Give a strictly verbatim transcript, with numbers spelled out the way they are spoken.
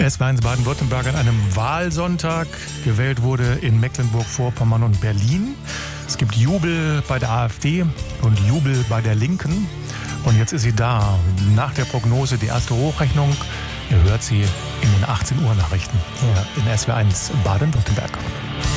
S W R eins Baden-Württemberg an einem Wahlsonntag. Gewählt wurde in Mecklenburg-Vorpommern und Berlin. Es gibt Jubel bei der AfD und Jubel bei der Linken. Und jetzt ist sie da. Nach der Prognose die erste Hochrechnung. Ihr hört sie in den achtzehn Uhr Nachrichten hier in S W R eins Baden-Württemberg.